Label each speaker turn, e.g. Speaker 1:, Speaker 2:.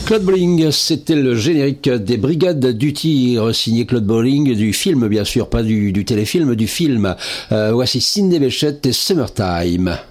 Speaker 1: Claude Bolling, c'était le générique des Brigades du Tir, signé Claude Bolling, du film bien sûr, pas du téléfilm, du film. Voici Sidney Bechet et Summertime.